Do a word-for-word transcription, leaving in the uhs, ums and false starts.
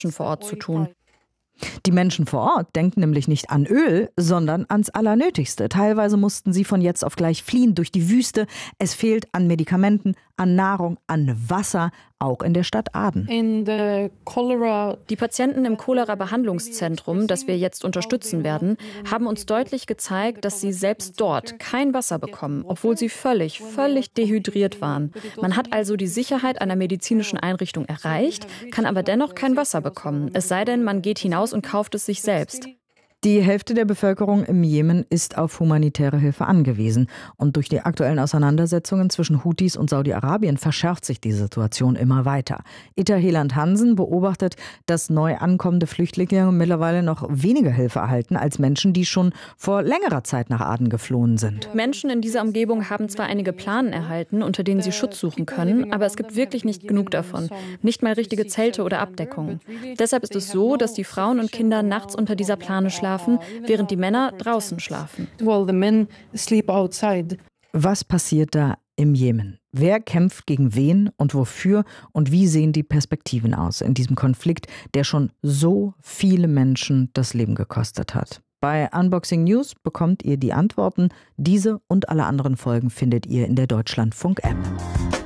vor Ort zu tun. Die Menschen vor Ort denken nämlich nicht an Öl, sondern ans Allernötigste. Teilweise mussten sie von jetzt auf gleich fliehen durch die Wüste. Es fehlt an Medikamenten, an Nahrung, an Wasser, auch in der Stadt Aden. Die Patienten im Cholera-Behandlungszentrum, das wir jetzt unterstützen werden, haben uns deutlich gezeigt, dass sie selbst dort kein Wasser bekommen, obwohl sie völlig, völlig dehydriert waren. Man hat also die Sicherheit einer medizinischen Einrichtung erreicht, kann aber dennoch kein Wasser bekommen. Es sei denn, man geht hinaus und kauft es sich selbst. Die Hälfte der Bevölkerung im Jemen ist auf humanitäre Hilfe angewiesen. Und durch die aktuellen Auseinandersetzungen zwischen Houthis und Saudi-Arabien verschärft sich die Situation immer weiter. Ita Heland-Hansen beobachtet, dass neu ankommende Flüchtlinge mittlerweile noch weniger Hilfe erhalten als Menschen, die schon vor längerer Zeit nach Aden geflohen sind. Menschen in dieser Umgebung haben zwar einige Planen erhalten, unter denen sie Schutz suchen können, aber es gibt wirklich nicht genug davon. Nicht mal richtige Zelte oder Abdeckungen. Deshalb ist es so, dass die Frauen und Kinder nachts unter dieser Plane schlafen, während die Männer draußen schlafen. Was passiert da im Jemen? Wer kämpft gegen wen und wofür? Und wie sehen die Perspektiven aus in diesem Konflikt, der schon so viele Menschen das Leben gekostet hat? Bei Unboxing News bekommt ihr die Antworten. Diese und alle anderen Folgen findet ihr in der Deutschlandfunk-App.